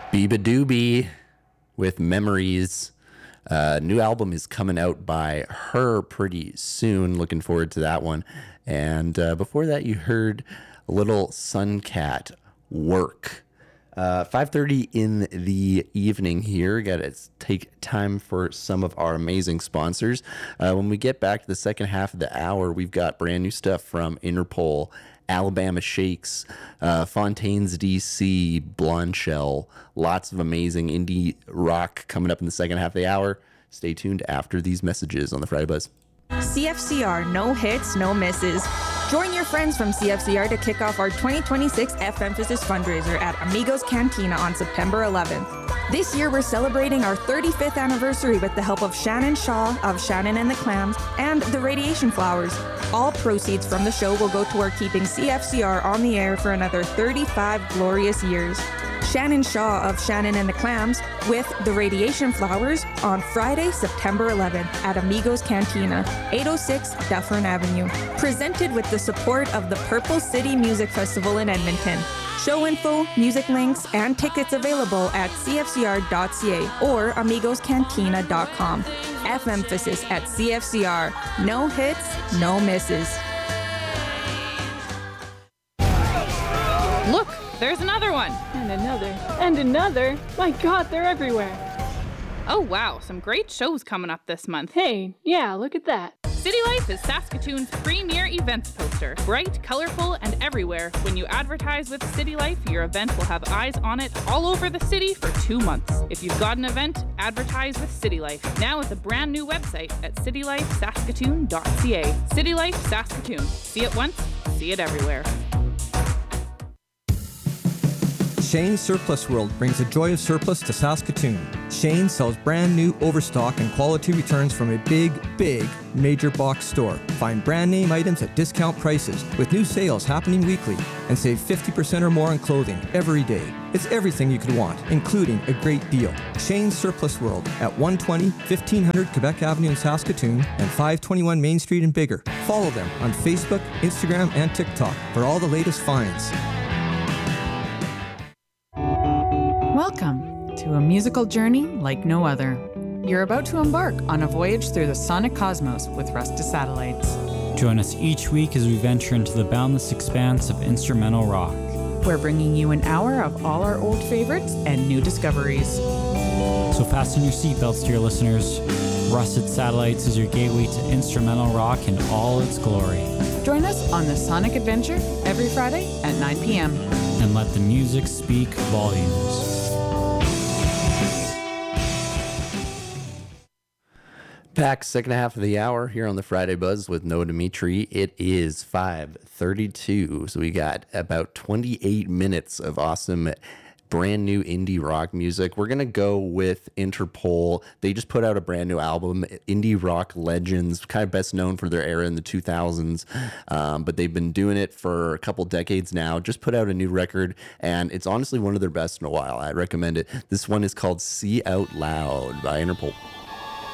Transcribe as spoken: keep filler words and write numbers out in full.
Biba Doobie with Memories. Uh, new album is coming out by her pretty soon. Looking forward to that one. And uh, before that, you heard Little Suncat, Work. Uh, five thirty in the evening here. Got to take time for some of our amazing sponsors. Uh, when we get back to the second half of the hour, we've got brand new stuff from Interpol, Alabama Shakes, uh, Fontaines D C, Blonde Shell. Lots of amazing indie rock coming up in the second half of the hour. Stay tuned after these messages on the Friday Buzz. C F C R, no hits, no misses. Join your friends from C F C R to kick off our twenty twenty-six F-Emphasis fundraiser at Amigos Cantina on September eleventh. This year, we're celebrating our thirty-fifth anniversary with the help of Shannon Shaw of Shannon and the Clams and the Radiation Flowers. All proceeds from the show will go toward keeping C F C R on the air for another thirty-five glorious years. Shannon Shaw of Shannon and the Clams with the Radiation Flowers on Friday, September eleventh at Amigos Cantina, eight oh six Dufferin Avenue. Presented with the support of the Purple City Music Festival in Edmonton. Show info, music links, and tickets available at c f c r dot c a or amigos cantina dot com. F-Emphasis at C F C R. No hits, no misses. Look, there's another one. And another. And another. My God, they're everywhere. Oh wow, some great shows coming up this month. Hey, yeah, look at that. City Life is Saskatoon's premier events poster. Bright, colorful, and everywhere. When you advertise with City Life, your event will have eyes on it all over the city for two months. If you've got an event, advertise with City Life. Now with a brand new website at city life saskatoon dot c a. City Life Saskatoon. See it once, see it everywhere. Shane's Surplus World brings the joy of surplus to Saskatoon. Shane sells brand new overstock and quality returns from a big, big major box store. Find brand name items at discount prices with new sales happening weekly and save fifty percent or more on clothing every day. It's everything you could want, including a great deal. Shane's Surplus World at one twenty, fifteen hundred Quebec Avenue in Saskatoon and five twenty-one Main Street in Bigger. Follow them on Facebook, Instagram, and TikTok for all the latest finds. Welcome to a musical journey like no other. You're about to embark on a voyage through the sonic cosmos with Rusty Satellites. Join us each week as we venture into the boundless expanse of instrumental rock. We're bringing you an hour of all our old favorites and new discoveries. So fasten your seatbelts, dear listeners. Rusted Satellites is your gateway to instrumental rock in all its glory. Join us on the Sonic Adventure every Friday at nine p.m. And let the music speak volumes. Back second half of the hour here on the Friday Buzz with Noah Dimitri. It is five thirty-two, so we got about twenty-eight minutes of awesome brand new indie rock music. We're gonna go with Interpol. They just put out a brand new album, Indie Rock Legends, kind of best known for their era in the two thousands, um, but they've been doing it for a couple decades now. Just put out a new record, and it's honestly one of their best in a while. I recommend it. This one is called See Out Loud by Interpol.